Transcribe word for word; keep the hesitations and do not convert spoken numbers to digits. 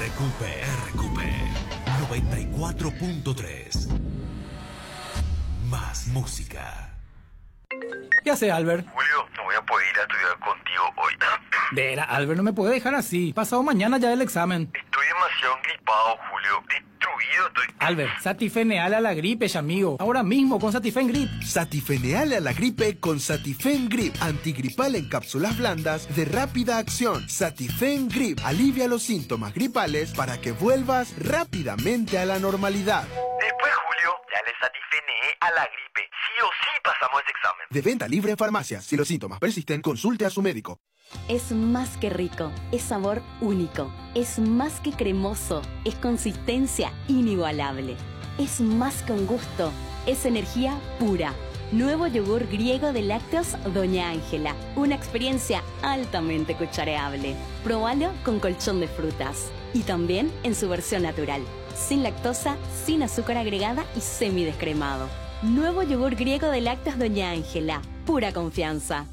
Q P, R Q P noventa y cuatro punto tres. Más música. ¿Qué hace, Albert? Julio, no voy a poder ir a estudiar contigo hoy. Vera, Albert, no me puede dejar así. Pasado mañana ya el examen. Estoy demasiado gripado, Julio. Destruido estoy. Albert, Satifeneal a la gripe, ya amigo. Ahora mismo con Satifen Grip. Satifeneal a la gripe con Satifen Grip. Antigripal en cápsulas blandas de rápida acción. Satifen Grip alivia los síntomas gripales para que vuelvas rápidamente a la normalidad. Después, Julio, ya le satifeneé a la gripe. Sí o sí pasamos ese examen. De venta libre en farmacias. Si los síntomas persisten, consulte a su médico. Es más que rico, es sabor único, es más que cremoso, es consistencia inigualable, es más que un gusto, es energía pura. Nuevo yogur griego de lácteos Doña Ángela, una experiencia altamente cuchareable. Probalo con colchón de frutas y también en su versión natural, sin lactosa, sin azúcar agregada y semidescremado. Nuevo yogur griego de lácteos Doña Ángela, pura confianza.